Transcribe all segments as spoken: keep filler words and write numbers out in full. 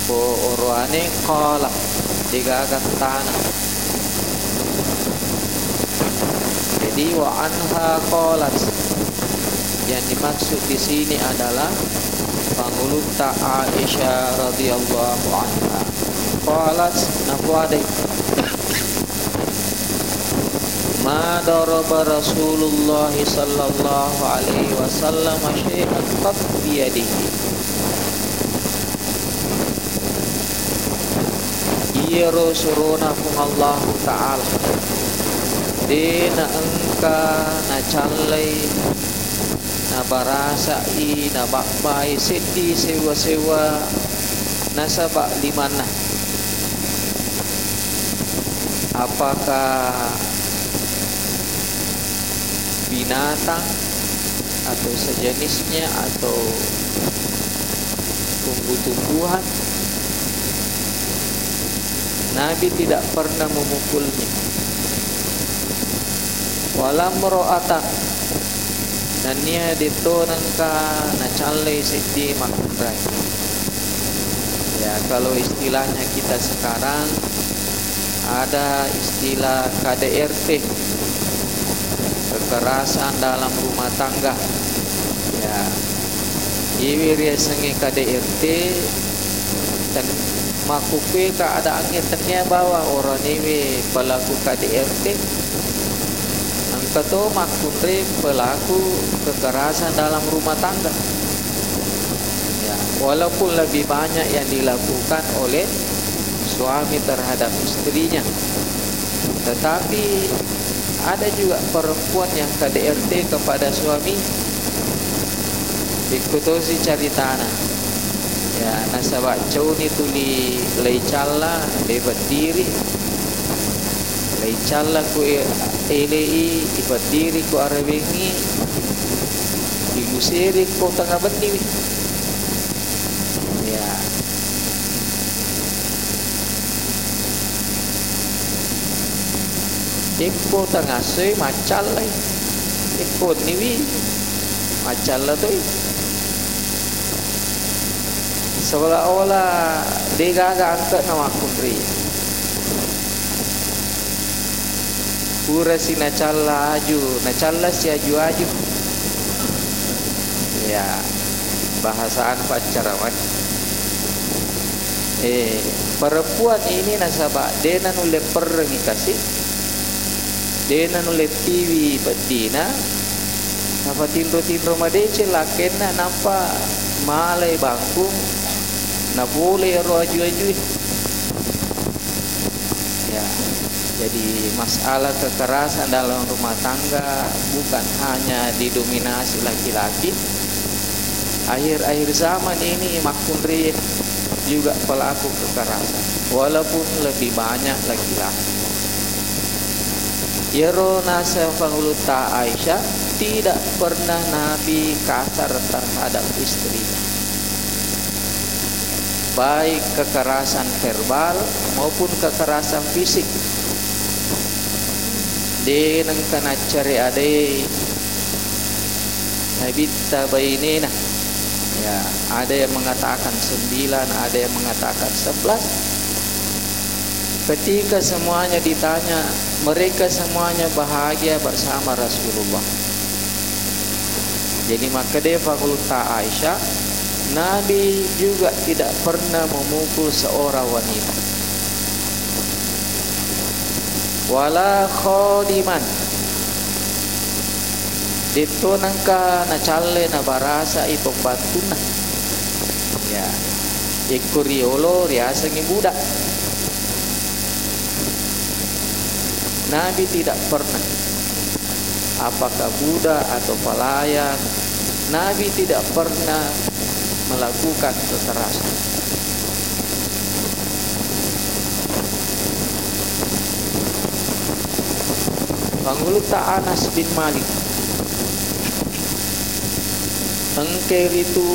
po oroane qala digagat tanah. Jadi wa anha qalat, yang dimaksud di sini adalah pangulunta Aisyah radhiyallahu anha. Qalat nafwade ma daraba Rasulullah sallallahu alaihi wasallam syai'an qat biyadihi. Iya rasuluna pun Allah Ta'ala dina engka na callay na barasai na bakbay sidi sewa-sewa nasaba limana. Apakah binatang atau sejenisnya atau tumbuh-tumbuhan, Nabi tidak pernah memukulnya. Walam ro'atan, dan nia ditonangka na callay sidi makrai. Ya, kalau istilahnya kita sekarang ada istilah K D R T, kekerasan dalam rumah tangga. Ya, iwi ria sengi K D R T dan makupe keadaannya ternyata bahwa orang ini pelaku K D R T, angkato makunre pelaku kekerasan dalam rumah tangga. Ya, walaupun lebih banyak yang dilakukan oleh suami terhadap istrinya, tetapi ada juga perempuan yang K D R T kepada suami. Ikutosi cari tanah. Ya, nasabak cuni tuli leicalla de berdiri. Leicalla ku elei berdiri ku arawengi. Dilusiri ku tengah berdiri. Ya. Iko tengah se macal lai. Iko niwi macal lah tu. Seolah-olah dia gagak angkat nama kundri. Pura si nacalla aju, nacalla si aju-aju. Ya, bahasaan pacarawan. Eh, perempuan ini nasabak dia nanule pergi kasih. Dia nanule T V bedina. Napa tindro-tindro madece lakena nampak malai bangku. Na boleh ro aju-aju. Ya, jadi masalah kekerasan dalam rumah tangga bukan hanya didominasi laki-laki. Akhir-akhir zaman ini makundri juga pelaku kekerasan, walaupun lebih banyak laki-laki. Yero nasa panguluta Aisyah, tidak pernah Nabi kasar terhadap istrinya, baik kekerasan verbal maupun kekerasan fisik. Di nengkana cari ade nabita bainina. Ya, ada yang mengatakan sembilan, ada yang mengatakan sebelas. Ketika semuanya ditanya, mereka semuanya bahagia bersama Rasulullah. Jadi maka dia fakulta Aisyah, Nabi juga tidak pernah memukul seorang wanita. Wala khodiman, dito nangka na challe na barasa ipong bantuna. Ya, ikuriolo riasa ngi budak. Nabi tidak pernah, apakah budak atau pelayan, Nabi tidak pernah melakukan kekerasan. Panguluta Anas bin Malik, engker itu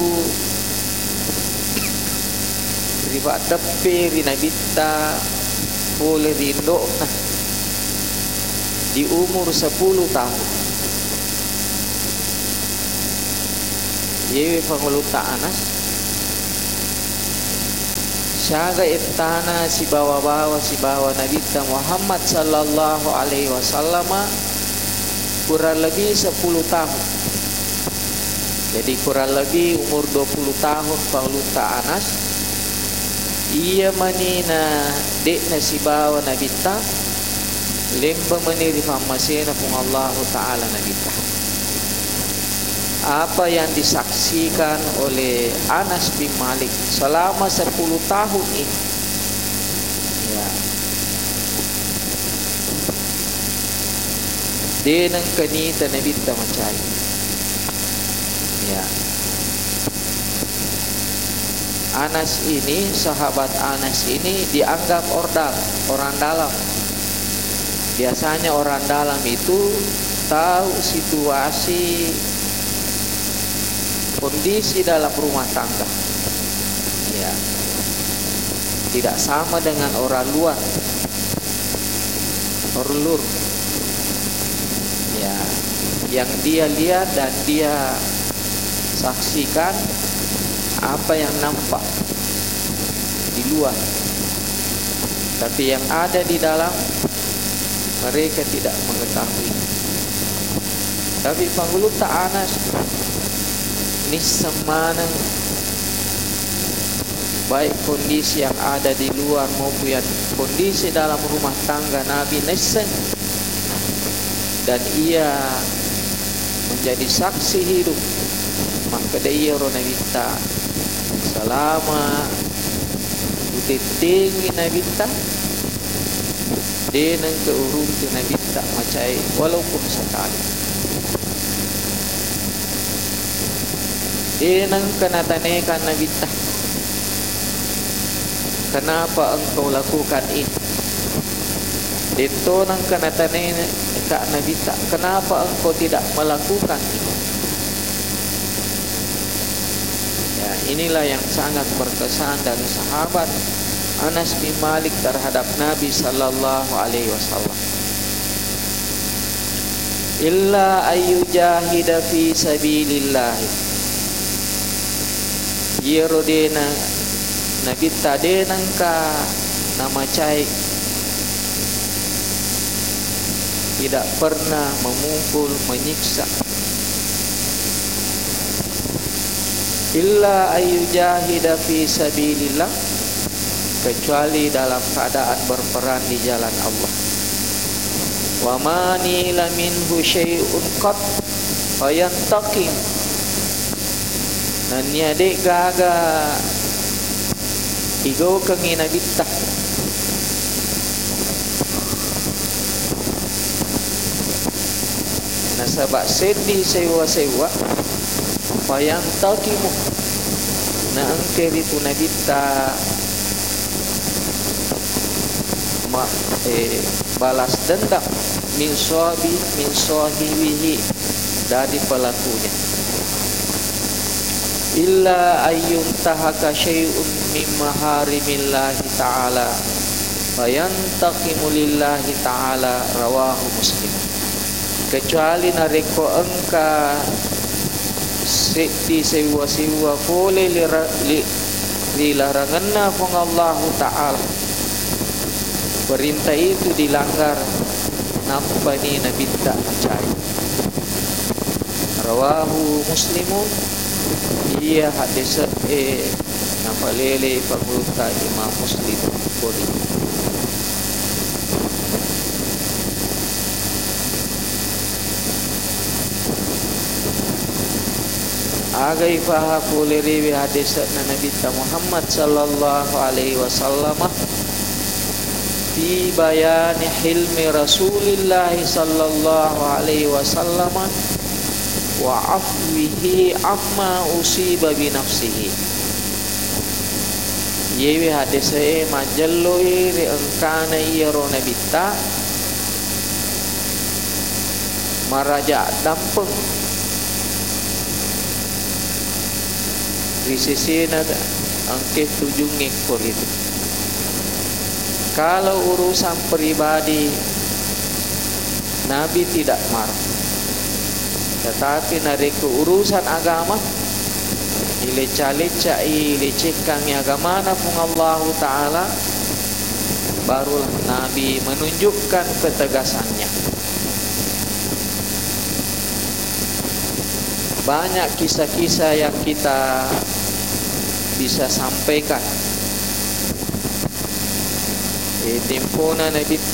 riba tepi rinabita boleh rindo nah di umur sepuluh tahun. Yewe panguluta Anas Syaga itana si bawa-bawa si bawa Nabi Muhammad sallallahu alaihi wasallam kurang lebih sepuluh tahun. Jadi kurang lebih umur dua puluh tahun Pauluta Anas. Ia manina dek si bawa Nabi ta lemba mani rifamasena pun Allah Ta'ala Nabi ta. Apa yang disaksikan oleh Anas bin Malik selama sepuluh tahun ini, ya, denang kanita Nabi ta macai, ya. Anas ini, sahabat Anas ini dianggap ordal, orang dalam. Biasanya orang dalam itu tahu situasi kondisi dalam rumah tangga, ya, tidak sama dengan orang luar, orang luar, ya, yang dia lihat dan dia saksikan apa yang nampak di luar, tapi yang ada di dalam mereka tidak mengetahui. Tapi Pauluta Anas ini semana baik kondisi yang ada di luar maupun yang kondisi dalam rumah tangga Nabi Nesen, dan ia menjadi saksi hidup. Maka dia orang Nabi ta selama utetengi Nabi ta denang keurung tu Nabi ta macai walaupun sekali. Denang kena tanyakan Nabi ta, kenapa engkau lakukan ini? Itu nang kena tanyakan Nabi ta, kenapa engkau tidak melakukan ini? Ya, inilah yang sangat berkesan dari sahabat Anas bin Malik terhadap Nabi sallallahu alaihi wasallam. Illa ayyujahida fi sabilillah. Yero dena Nabi tade nangka nama cai tidak pernah memukul, menyiksa. Illa ayyujahida fi sabilillah, kecuali dalam keadaan berperang di jalan Allah. Wa mani la minhu syai'un qat fayantaqim. Dan niade gaga igo kangi Nabi ta nasabak sedih sewa-sewa fayantaqimu na angkeri tu Nabi ta ma eh, balas dendam min sahabi min sahibihi dari pelakunya. Illa ayyun tahaka syai'un min maharimillahi ta'ala fayantaqimu lillahi ta'ala, rawahu Muslim. Kecuali nareko engka sekti sewa-sewa boleh dilaranganna pun Allah Ta'ala, perintah itu dilanggar, nampak ni Nabi tak percaya. Rawahu Muslimun. Ia hadis eh nama lele Pauluta Imam Muslim Bukhari. Agai faham boleh rewi hadis Nabi Muhammad sallallahu alaihi wasallam fi bayani hilmi Rasulillah sallallahu alaihi wasallam wa afwihi amma usiba bi nafsihi. Yewi hadis e majalloi re engkana iro Nabi ta maraja dampeng di sisi nada angke tujuh ngekor itu. Kalau urusan pribadi Nabi tidak marah, tetapi nari ke urusan agama dilecah-lecai, lecehkan agamana pun Allah Ta'ala, barulah Nabi menunjukkan ketegasannya. Banyak kisah-kisah yang kita bisa sampaikan. Timpuna Nabi